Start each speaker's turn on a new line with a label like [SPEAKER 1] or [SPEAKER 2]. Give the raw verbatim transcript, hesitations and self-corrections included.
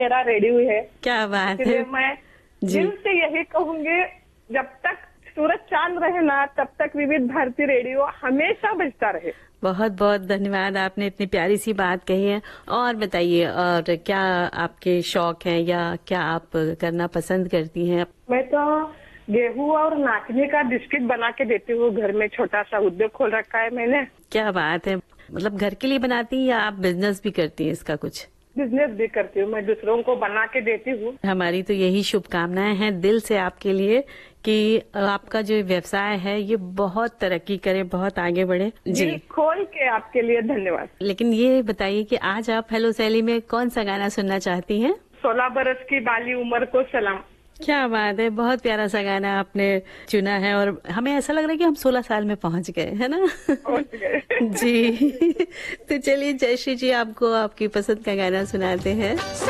[SPEAKER 1] मेरा रेडियो है।
[SPEAKER 2] क्या बात
[SPEAKER 1] इसलिए
[SPEAKER 2] है
[SPEAKER 1] मैं
[SPEAKER 2] जी।
[SPEAKER 1] दिल से यही कहूंगी, जब तक सूरज चांद रहे ना तब तक विविध भारती रेडियो हमेशा बजता रहे।
[SPEAKER 2] बहुत बहुत धन्यवाद, आपने इतनी प्यारी सी बात कही है। और बताइए, और क्या आपके शौक हैं या क्या आप करना पसंद करती हैं?
[SPEAKER 1] मैं तो गेहूं और नाचनी का बिस्किट बना के देती हूँ। घर में छोटा सा उद्योग खोल रखा है मैंने।
[SPEAKER 2] क्या बात है, मतलब घर के लिए बनाती हैं या आप बिजनेस भी करती हैं इसका कुछ?
[SPEAKER 1] बिजनेस भी करती हूँ, मैं दूसरों को बना के देती हूँ।
[SPEAKER 2] हमारी तो यही शुभकामनाएं हैं दिल से आपके लिए कि आपका जो व्यवसाय है ये बहुत तरक्की करे, बहुत आगे बढ़े जी।
[SPEAKER 1] दिल खोल के आपके लिए धन्यवाद।
[SPEAKER 2] लेकिन ये बताइए कि आज आप हेलो सैली में कौन सा गाना सुनना चाहती हैं?
[SPEAKER 1] सोलह बरस की बाली उम्र को सलाम।
[SPEAKER 2] क्या बात है, बहुत प्यारा सा गाना आपने चुना है और हमें ऐसा लग रहा है कि हम सोलह साल में पहुंच गए, है ना?
[SPEAKER 1] पहुंच गए
[SPEAKER 2] जी। तो चलिए जयश्री जी, आपको आपकी पसंद का गाना सुनाते हैं।